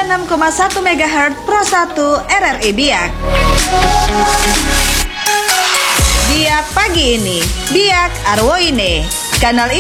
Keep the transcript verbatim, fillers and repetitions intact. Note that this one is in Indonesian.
enam koma satu megahertz Pro satu R R I Biak. Biak pagi ini, Biak Arwoine. Kanal